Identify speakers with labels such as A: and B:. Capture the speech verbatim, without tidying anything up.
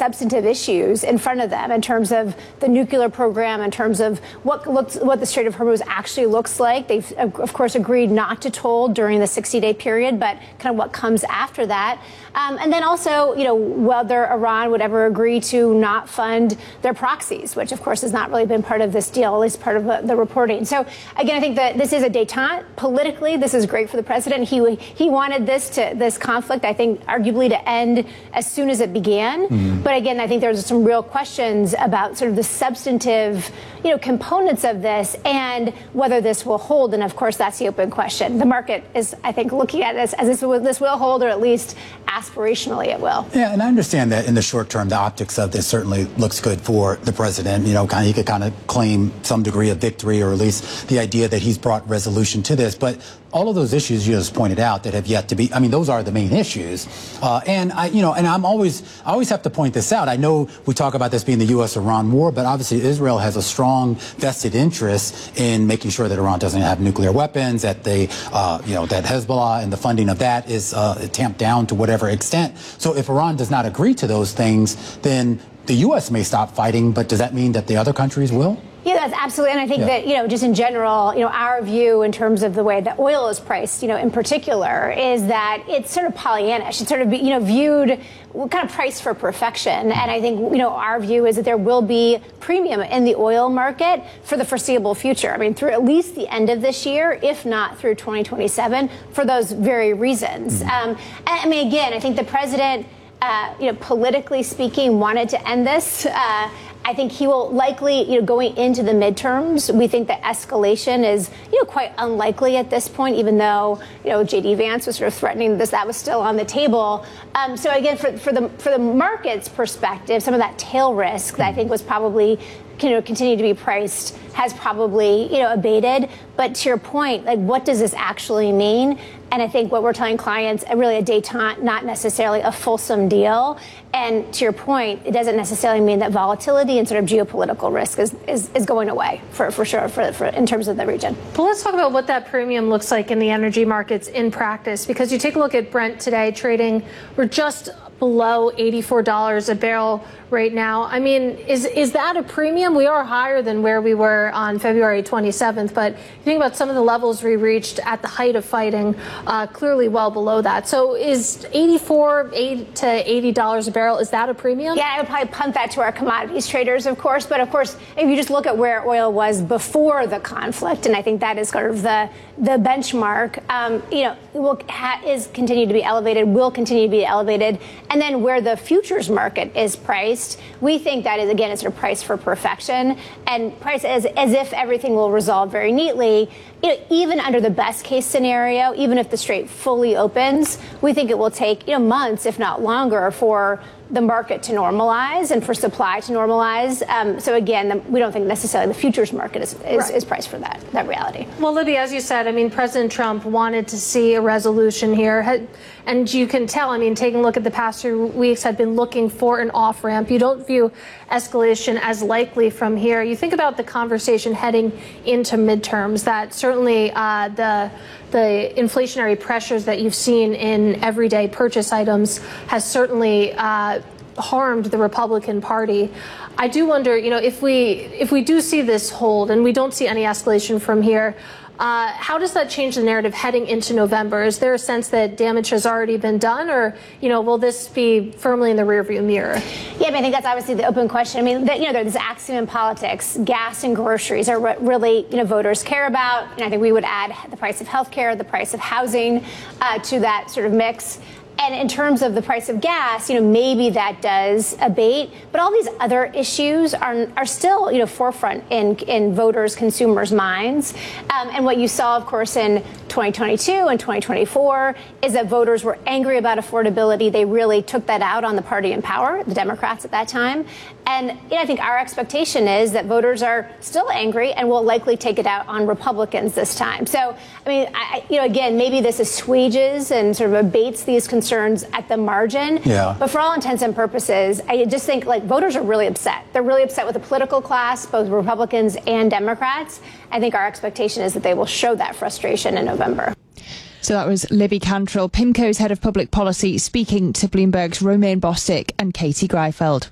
A: substantive issues in front of them in terms of the nuclear program, in terms of what looks, what the Strait of Hormuz actually looks like. They've, of course, agreed not to toll during the sixty-day period, but kind of what comes after that. Um, and then also, you know, whether Iran would ever agree to not fund their proxies, which, of course, has not really been part of this deal, at least part of the, the reporting. So, again, I think that this is a détente. Politically, this is great for the president. He he wanted this to this conflict, I think, arguably to end as soon as it began. Mm-hmm. But again, I think there's some real questions about sort of the substantive, you know, components of this and whether this will hold. And of course, that's the open question. The market is, I think, looking at this as this will, this will hold, or at least aspirationally it will.
B: Yeah, and I understand that in the short term, the optics of this certainly looks good for the president. You know, kind of, he could kind of claim some degree of victory, or at least the idea that he's brought resolution to this. But all of those issues you just pointed out that have yet to be, I mean, those are the main issues. Uh, and I, you know, and I'm always, I always have to point this out. I know we talk about this being the U S Iran war, but obviously Israel has a strong vested interest in making sure that Iran doesn't have nuclear weapons, that they, uh, you know, that Hezbollah and the funding of that is uh, tamped down to whatever extent. So if Iran does not agree to those things, then the U S may stop fighting, but does that mean that the other countries will?
A: Yeah, that's absolutely. And I think yeah. that, you know, just in general, you know, our view in terms of the way that oil is priced, you know, in particular, is that it's sort of Pollyannish. It's sort of, you know, viewed kind of priced for perfection. And I think, you know, our view is that there will be premium in the oil market for the foreseeable future. I mean, through at least the end of this year, if not through twenty twenty-seven, for those very reasons. Mm-hmm. Um, and I mean, again, I think the president, uh, you know, politically speaking, wanted to end this. Uh, I think he will likely, you know, going into the midterms, we think that escalation is, you know, quite unlikely at this point, even though, you know, J D Vance was sort of threatening this, that was still on the table. Um, so again, for, for the for the market's perspective, some of that tail risk that I think was probably, you know, continue to be priced has probably, you know, abated. But to your point, like, what does this actually mean? And I think what we're telling clients, really a détente, not necessarily a fulsome deal. And to your point, it doesn't necessarily mean that volatility and sort of geopolitical risk is, is, is going away for, for sure for, for in terms of the region.
C: But let's talk about what that premium looks like in the energy markets in practice, because you take a look at Brent today trading, we're just below eighty-four dollars a barrel right now. I mean, is is that a premium? We are higher than where we were on February twenty-seventh, but you think about some of the levels we reached at the height of fighting, uh, clearly well below that. So is eighty-four to eighty dollars a barrel, is that a premium?
A: Yeah, I would probably punt that to our commodities traders, of course. But of course, if you just look at where oil was before the conflict, and I think that is sort of the the benchmark, um, you know, will ha, is continue to be elevated, will continue to be elevated. And then where the futures market is priced, we think that is, again, it's sort of priced for perfection and priced as, as if everything will resolve very neatly. You know, even under the best case scenario, even if the Strait fully opens, we think it will take, you know, months, if not longer, for the market to normalize and for supply to normalize. Um, so again, the, we don't think necessarily the futures market is, is, right. is priced for that, that reality.
C: Well, Libby, as you said, I mean, President Trump wanted to see a resolution here. And you can tell, I mean, taking a look at the past few weeks, had been looking for an off-ramp. You don't view escalation as likely from here. You think about the conversation heading into midterms, that certainly uh, the the inflationary pressures that you've seen in everyday purchase items has certainly uh, harmed the Republican Party. I do wonder, you know, if we if we do see this hold and we don't see any escalation from here, uh, how does that change the narrative heading into November? Is there a sense that damage has already been done, or, you know, will this be firmly in the rearview mirror?
A: Yeah, I, mean, I think that's obviously the open question. I mean, the, you know, there's this axiom in politics: gas and groceries are what really, you know, voters care about. And I think we would add the price of healthcare, the price of housing uh, to that sort of mix. And in terms of the price of gas, you know, maybe that does abate, but all these other issues are are still, you know, forefront in in voters, consumers' minds. Um, and what you saw, of course, in twenty twenty-two and twenty twenty-four is that voters were angry about affordability. They really took that out on the party in power, the Democrats at that time. And you know, I think our expectation is that voters are still angry and will likely take it out on Republicans this time. So, I mean, I, you know, again, maybe this assuages and sort of abates these concerns at the margin.
B: Yeah.
A: But for all intents and purposes, I just think, like, voters are really upset. They're really upset with the political class, both Republicans and Democrats. I think our expectation is that they will show that frustration in November.
D: So that was Libby Cantrill, PIMCO's head of public policy, speaking to Bloomberg's Romaine Bostick and Katie Greifeld.